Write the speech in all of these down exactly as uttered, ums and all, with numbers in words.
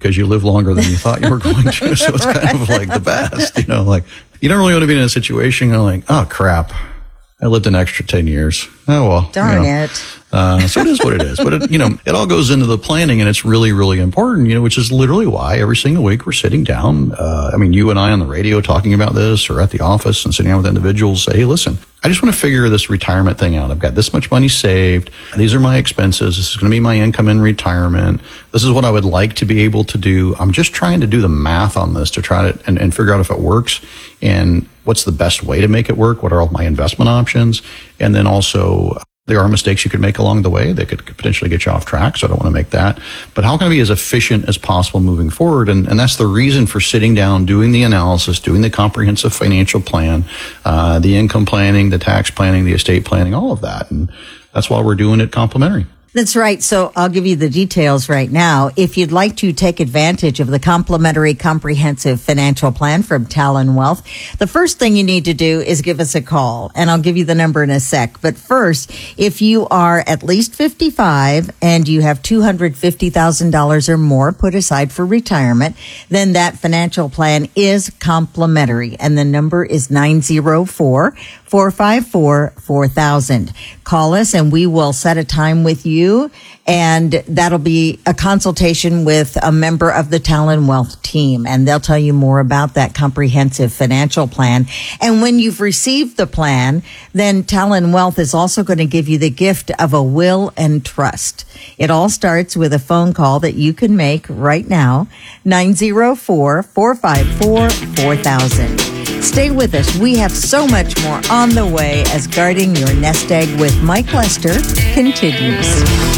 because you live longer than you thought you were going to. So it's Right. kind of like the best, you know, like you don't really want to be in a situation you're like, oh crap, I lived an extra ten years. Oh, well. Darn you know. it. Uh, so it is what it is. But, it, you know, it all goes into the planning, and it's really, really important, you know, which is literally why every single week we're sitting down. Uh, I mean, you and I on the radio talking about this, or at the office and sitting down with individuals, say, hey, listen, I just want to figure this retirement thing out. I've got this much money saved. These are my expenses. This is going to be my income in retirement. This is what I would like to be able to do. I'm just trying to do the math on this to try to and, and figure out if it works and what's the best way to make it work. What are all my investment options? And then also, there are mistakes you could make along the way that could potentially get you off track, so I don't want to make that. But how can I be as efficient as possible moving forward? And, and that's the reason for sitting down, doing the analysis, doing the comprehensive financial plan, uh, the income planning, the tax planning, the estate planning, all of that. And that's why we're doing it complimentary. That's right. So I'll give you the details right now. If you'd like to take advantage of the complimentary comprehensive financial plan from Talon Wealth, the first thing you need to do is give us a call, and I'll give you the number in a sec. But first, if you are at least fifty-five and you have two hundred fifty thousand dollars or more put aside for retirement, then that financial plan is complimentary, and the number is nine zero four, four five four, four thousand. Call us and we will set a time with you, and that'll be a consultation with a member of the Talon Wealth team, and they'll tell you more about that comprehensive financial plan. And when you've received the plan, then Talon Wealth is also going to give you the gift of a will and trust. It all starts with a phone call that you can make right now, nine zero four, four five four, four thousand. Stay with us. We have so much more on the way as Guarding Your Nest Egg with Mike Lester continues.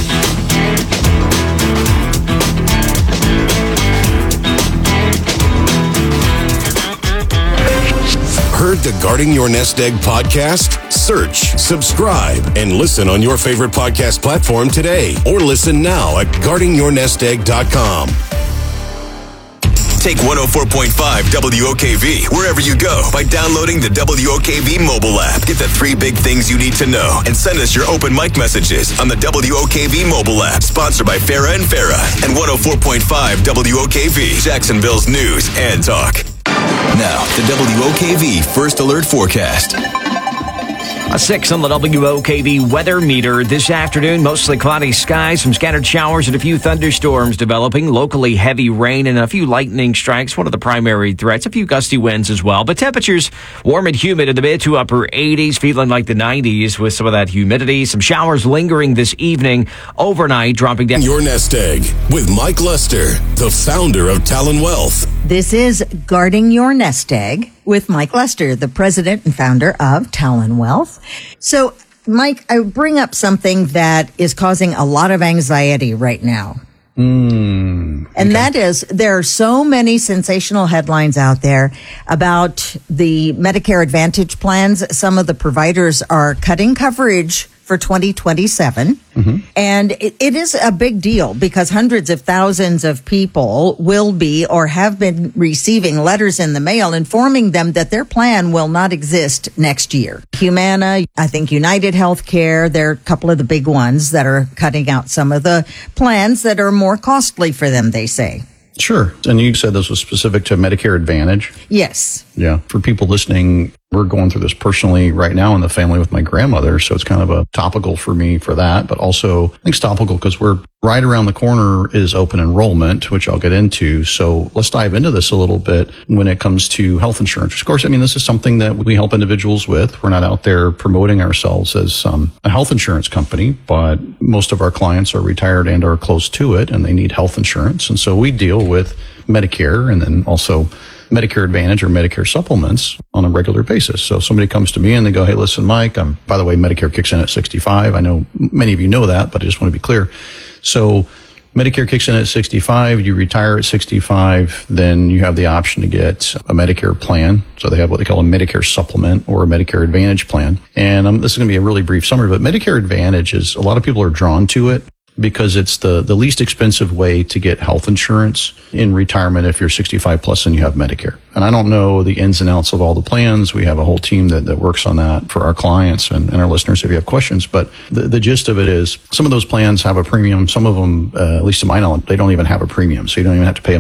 Heard the Guarding Your Nest Egg podcast? Search, subscribe, and listen on your favorite podcast platform today. Or listen now at guarding your nest egg dot com. Take one oh four point five W O K V wherever you go by downloading the W O K V mobile app. Get the three big things you need to know and send us your open mic messages on the W O K V mobile app. Sponsored by Farah and Farah and one oh four point five W O K V, Jacksonville's news and talk. Now, the W O K V First Alert Forecast. A six on the W O K V weather meter this afternoon. Mostly cloudy skies, some scattered showers and a few thunderstorms developing. Locally heavy rain and a few lightning strikes. One of the primary threats. A few gusty winds as well. But temperatures warm and humid in the mid to upper eighties. Feeling like the nineties with some of that humidity. Some showers lingering this evening. Overnight dropping down. Your Nest Egg with Mike Lester, the founder of Talon Wealth. This is Guarding Your Nest Egg with Mike Lester, the president and founder of Talon Wealth. So, Mike, I bring up something that is causing a lot of anxiety right now. Mm, okay. And that is, there are so many sensational headlines out there about the Medicare Advantage plans. Some of the providers are cutting coverage for twenty twenty-seven. Mm-hmm. And it, it is a big deal because hundreds of thousands of people will be or have been receiving letters in the mail informing them that their plan will not exist next year. Humana, I think United Healthcare, they're a couple of the big ones that are cutting out some of the plans that are more costly for them, they say. Sure. And you said this was specific to Medicare Advantage. Yes. Yeah. For people listening, we're going through this personally right now in the family with my grandmother. So it's kind of a topical for me for that, but also I think it's topical because we're right around the corner is open enrollment, which I'll get into. So let's dive into this a little bit when it comes to health insurance. Of course, I mean, this is something that we help individuals with. We're not out there promoting ourselves as um, a health insurance company, but most of our clients are retired and are close to it and they need health insurance. And so we deal with Medicare and then also Medicare Advantage or Medicare supplements on a regular basis. So if somebody comes to me and they go, hey, listen, Mike, I'm, by the way, Medicare kicks in at sixty-five. I know many of you know that, but I just want to be clear. So Medicare kicks in at sixty-five, you retire at sixty-five, then you have the option to get a Medicare plan. So they have what they call a Medicare supplement or a Medicare Advantage plan. And um, this is going to be a really brief summary, but Medicare Advantage is, a lot of people are drawn to it because it's the, the least expensive way to get health insurance in retirement if you're sixty-five plus and you have Medicare. And I don't know the ins and outs of all the plans. We have a whole team that, that works on that for our clients and, and our listeners if you have questions. But the, the gist of it is some of those plans have a premium. Some of them, uh, at least to my knowledge, they don't even have a premium. So you don't even have to pay a